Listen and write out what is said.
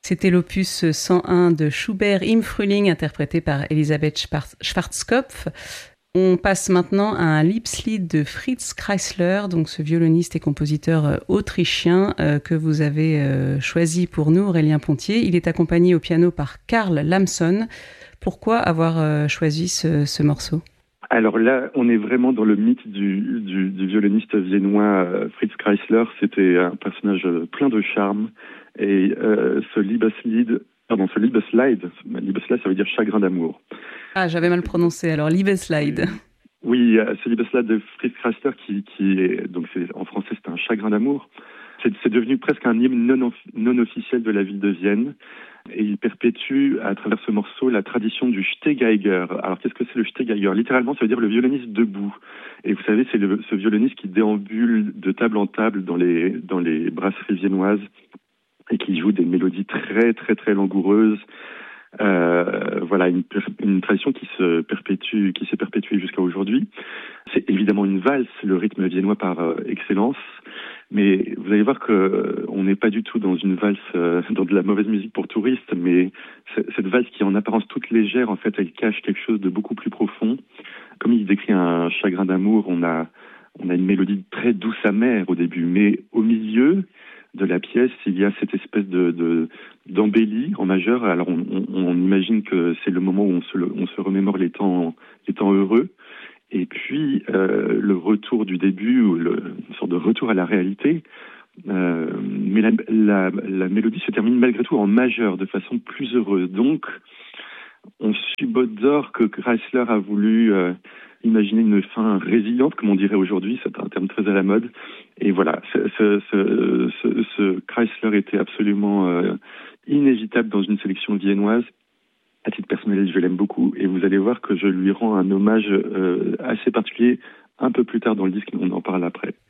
C'était l'opus 101 de Schubert im Frühling, interprété par Elisabeth Schwarzkopf. On passe maintenant à un Liebeslied de Fritz Kreisler, donc ce violoniste et compositeur autrichien que vous avez choisi pour nous, Aurélien Pontier. Il est accompagné au piano par Karl Lamson. Pourquoi avoir choisi ce morceau ? Alors là, on est vraiment dans le mythe du violoniste viennois Fritz Kreisler. C'était un personnage plein de charme. Et ce Liebeslied, ça veut dire chagrin d'amour. Ah, j'avais mal prononcé, alors Liebeslied. Oui, ce Liebeslied de Fritz Kreisler qui est, donc en français c'est un chagrin d'amour. C'est devenu presque un hymne non officiel de la ville de Vienne. Et il perpétue à travers ce morceau la tradition du Stehgeiger. Alors qu'est-ce que c'est le Stehgeiger ? Littéralement, ça veut dire le violoniste debout. Et vous savez, c'est ce violoniste qui déambule de table en table dans les brasseries viennoises et qui joue des mélodies très très très langoureuses. Voilà, une tradition qui s'est perpétuée jusqu'à aujourd'hui. C'est évidemment une valse, le rythme viennois par excellence. Mais vous allez voir qu'on n'est pas du tout dans une valse, dans de la mauvaise musique pour touristes, mais cette valse qui est en apparence toute légère, en fait, elle cache quelque chose de beaucoup plus profond. Comme il décrit un chagrin d'amour, on a une mélodie très douce amère au début, mais au milieu de la pièce, il y a cette espèce d'embellie en majeur. Alors on imagine que c'est le moment où on se remémore les temps heureux. Et puis le retour du début, ou une sorte de retour à la réalité. Mais la mélodie se termine malgré tout en majeur, de façon plus heureuse. Donc, on subodore que Kreisler a voulu imaginer une fin résiliente, comme on dirait aujourd'hui, c'est un terme très à la mode. Et voilà, ce Kreisler était absolument inévitable dans une sélection viennoise. À titre personnel, je l'aime beaucoup et vous allez voir que je lui rends un hommage assez particulier un peu plus tard dans le disque, on en parle après.